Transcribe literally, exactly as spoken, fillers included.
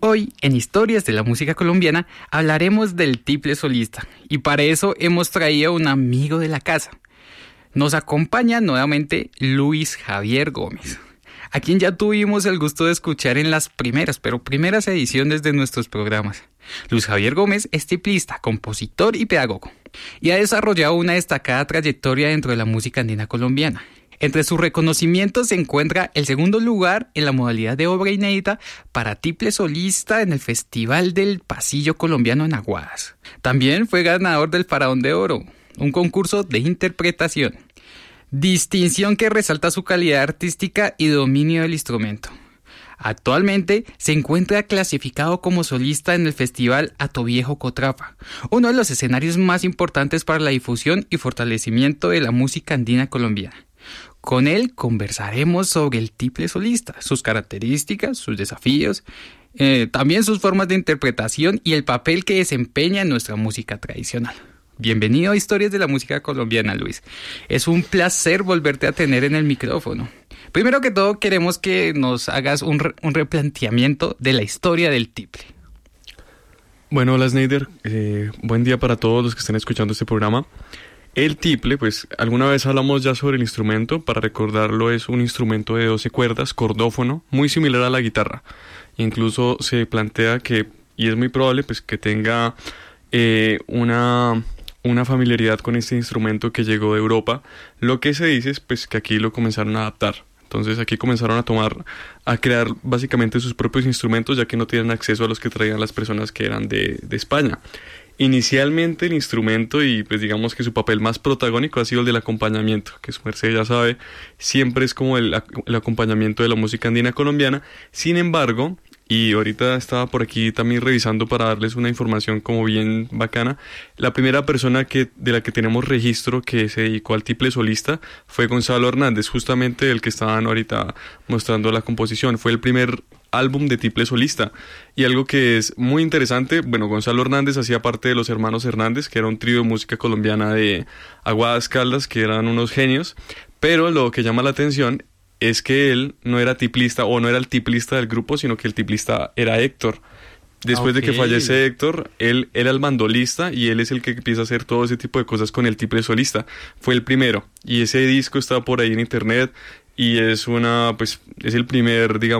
Hoy, en Historias de la Música Colombiana, hablaremos del tiple solista, y para eso hemos traído a un amigo de la casa. Nos acompaña nuevamente Luis Javier Gómez, a quien ya tuvimos el gusto de escuchar en las primeras, pero primeras ediciones de nuestros programas. Luis Javier Gómez es tiplista, compositor y pedagogo, y ha desarrollado una destacada trayectoria dentro de la música andina colombiana. Entre sus reconocimientos se encuentra el segundo lugar en la modalidad de obra inédita para tiple solista en el Festival del Pasillo Colombiano en Aguadas. También fue ganador del Faraón de Oro, un concurso de interpretación. Distinción que resalta su calidad artística y dominio del instrumento. Actualmente se encuentra clasificado como solista en el Festival Atoviejo Cotrafa, uno de los escenarios más importantes para la difusión y fortalecimiento de la música andina colombiana. Con él conversaremos sobre el tiple solista, sus características, sus desafíos, eh, también sus formas de interpretación y el papel que desempeña en nuestra música tradicional. Bienvenido a Historias de la Música Colombiana, Luis. Es un placer volverte a tener en el micrófono. Primero que todo, queremos que nos hagas un, re- un replanteamiento de la historia del tiple. Bueno, hola Snyder, eh, buen día para todos los que estén escuchando este programa. El tiple, pues alguna vez hablamos ya sobre el instrumento. Para recordarlo, es un instrumento de doce cuerdas, cordófono, muy similar a la guitarra. Incluso se plantea que, y es muy probable, pues que tenga eh, una, una familiaridad con este instrumento que llegó de Europa. Lo que se dice es pues que aquí lo comenzaron a adaptar. Entonces aquí comenzaron a tomar, a crear básicamente sus propios instrumentos, ya que no tienen acceso a los que traían las personas que eran de, de España. Inicialmente el instrumento, y pues digamos que su papel más protagónico ha sido el del acompañamiento, que su merced ya sabe, siempre es como el, el acompañamiento de la música andina colombiana. Sin embargo, y ahorita estaba por aquí también revisando para darles una información como bien bacana, la primera persona que, de la que tenemos registro que se dedicó al tiple solista fue Gonzalo Hernández, justamente el que estaban ahorita mostrando la composición. Fue el primer álbum de tiple solista. Y algo que es muy interesante, bueno, Gonzalo Hernández hacía parte de los Hermanos Hernández, que era un trío de música colombiana de Aguadas Caldas, que eran unos genios, pero lo que llama la atención es que él no era tiplista, o no era el tiplista del grupo, sino que el tiplista era Héctor. Después okay. de que fallece Héctor, él era el bandolista y él es el que empieza a hacer todo ese tipo de cosas con el tiple solista. Fue el primero, y ese disco está por ahí en internet y es una, pues, es el primer, digamos,